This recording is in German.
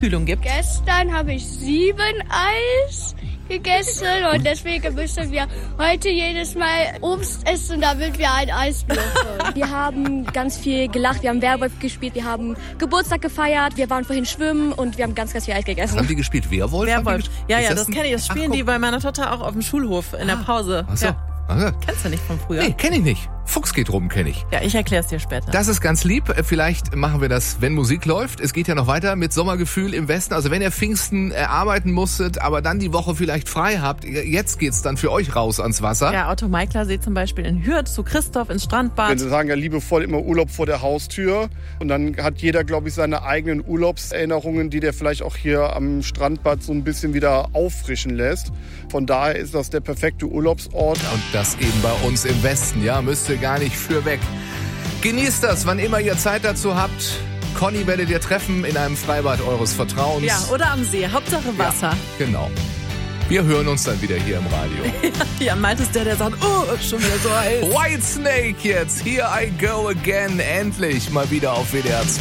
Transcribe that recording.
Kühlung gibt. Gestern habe ich 7 Eis gegessen und deswegen müssen wir heute jedes Mal Obst essen, damit wir ein Eis dürfen. Wir haben ganz viel gelacht, wir haben Werwolf gespielt, wir haben Geburtstag gefeiert, wir waren vorhin schwimmen und wir haben ganz, ganz viel Eis gegessen. Haben die gespielt? Werwolf? Werwolf. Ja, das kenne ich. Das spielen die bei meiner Tochter auch auf dem Schulhof in der Pause. Ach so. Ja. Kennst du nicht von früher? Nee, kenne ich nicht. Fuchs geht rum, kenne ich. Ja, ich erkläre es dir später. Das ist ganz lieb. Vielleicht machen wir das, wenn Musik läuft. Es geht ja noch weiter mit Sommergefühl im Westen. Also wenn ihr Pfingsten arbeiten musstet, aber dann die Woche vielleicht frei habt, jetzt geht's dann für euch raus ans Wasser. Ja, Otto Meikler See zum Beispiel in Hürth zu Christoph ins Strandbad. Wenn Sie sagen ja liebevoll immer Urlaub vor der Haustür. Und dann hat jeder, glaube ich, seine eigenen Urlaubserinnerungen, die der vielleicht auch hier am Strandbad so ein bisschen wieder auffrischen lässt. Von daher ist das der perfekte Urlaubsort. Und das eben bei uns im Westen, ja, müsst ihr gar nicht für weg. Genießt das, wann immer ihr Zeit dazu habt. Conny werdet ihr treffen in einem Freibad eures Vertrauens. Ja, oder am See. Hauptsache Wasser. Ja, genau. Wir hören uns dann wieder hier im Radio. Ja, meint es der sagt, oh, schon wieder so heiß. Whitesnake jetzt. Here I go again. Endlich mal wieder auf WDR 2.